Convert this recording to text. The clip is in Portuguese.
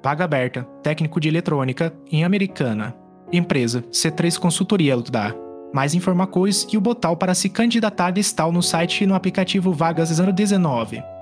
Vaga aberta, técnico de eletrônica, em Americana. Empresa, C3 Consultoria Lutdar. Mais informações e o botão para se candidatar está no site e no aplicativo Vagas 019.